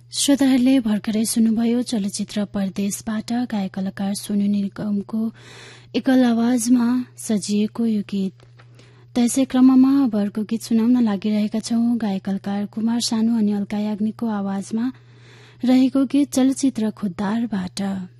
श्रोताहरूले भर्खरै सुन्नुभयो चलचित्र परदेशबाट गायक कलाकार सोनु निगमको एकल आवाजमा सजिएको यो गीत। त्यसै क्रममा अब अर्को गीत सुनाउन लागिरहेका छौं। गायक कलाकार कुमार सानु अनि अल्का याग्निकको आवाजमा रहेको गीत चलचित्र खुद्दारबाट।